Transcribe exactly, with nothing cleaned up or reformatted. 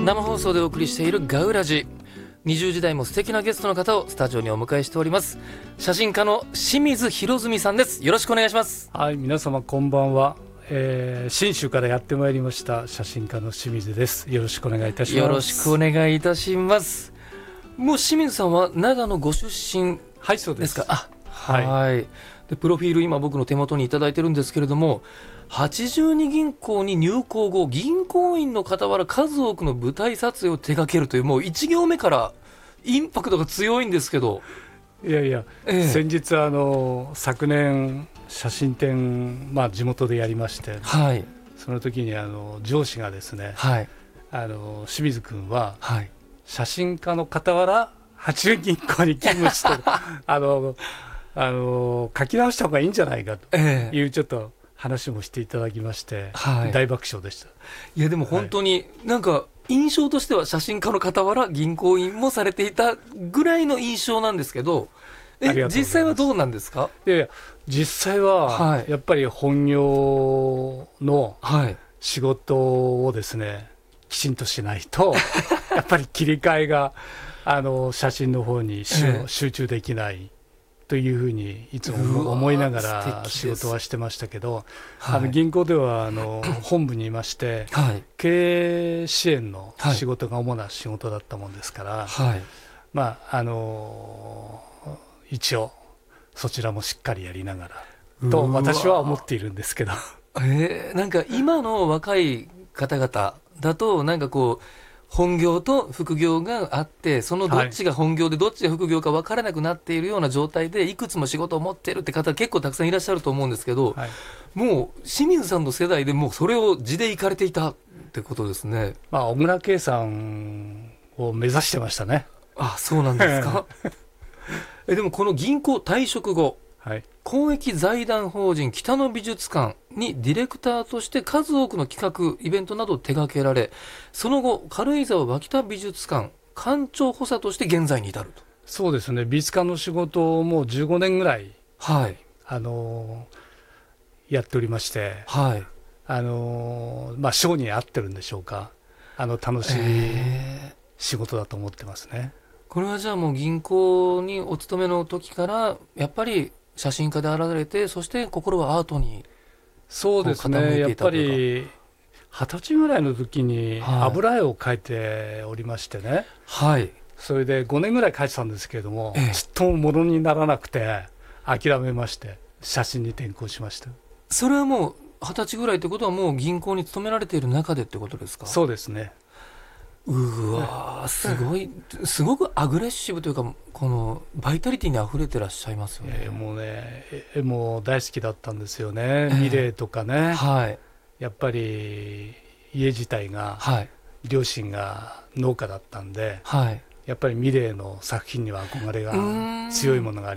生放送でお送りしているガウラジ、にじゅうじ台も素敵なゲストの方をスタジオにお迎えしております。写真家の清水宏純さんです。よろしくお願いします。 はい、皆様こんばんは。えー、信州からやってまいりました写真家の清水です。よろしくお願いいたします。 よろしくお願いいたします。もう清水さんは長野ご出身ですか？ はい、そうです。 あ、 はい、 はい。でプロフィール今僕の手元にいただいてるんですけれども、はちじゅうに銀行に入行後、銀行員の傍ら数多くの舞台撮影を手掛けるという、もういち行目からインパクトが強いんですけど。 いやいや、ええ、先日あの昨年写真展、まあ、地元でやりまして、はい、その時にあの上司がですね、はい、あの清水君は、はい、写真家の傍ら八十銀行に勤務してあのあの書き直した方がいいんじゃないかという、ええ、ちょっと話もしていただきまして、はい、大爆笑でした。 いやでも本当になんか印象としては写真家の傍ら銀行員もされていたぐらいの印象なんですけど、え実際はどうなんですか？ いやいや、実際はやっぱり本業の仕事をですね、きちんとしないとやっぱり切り替えがあの写真の方に集中できないというふうにいつも思いながら仕事はしてましたけど、あの銀行ではあの本部にいまして、はい、経営支援の仕事が主な仕事だったもんですから、はい、まああの一応そちらもしっかりやりながらと私は思っているんですけど、 えー、なんか今の若い方々だとなんかこう本業と副業があって、そのどっちが本業でどっちが副業か分からなくなっているような状態でいくつも仕事を持っているって方結構たくさんいらっしゃると思うんですけど、はい、もう清水さんの世代でもうそれを地で行かれていたってことですね。 まあ、小倉圭さんを目指してましたね。 あ、そうなんですかえでもこの銀行退職後、はい、公益財団法人北野美術館にディレクターとして数多くの企画イベントなどを手掛けられ、その後軽井沢脇田美術館館長補佐として現在に至ると。 そうですね、美術館の仕事をもうじゅうごねんぐらい、はい、あのー、やっておりまして、はい、あのーまあ、賞に合ってるんでしょうか、あの楽しい仕事だと思ってますね。 これはじゃあもう銀行にお勤めの時からやっぱり写真家であられて、そして心はアートに。 そうですね、やっぱりはたちぐらいの時に油絵を描いておりましてね、はい、それでごねんぐらい描いてたんですけれども、ええ、ちっともものにならなくて諦めまして写真に転向しました。 それはもうはたちぐらいってことはもう銀行に勤められている中でってことですか？ そうですね。 うわー、すごい、すごくアグレッシブというか、このバイタリティにあふれてらっしゃいますよね。 えー、もうね、絵も大好きだったんですよね。ミレーとかね、はい、やっぱり家自体が、はい、両親が農家だったんで、はい、やっぱりミレーの作品には憧れが強いものがあり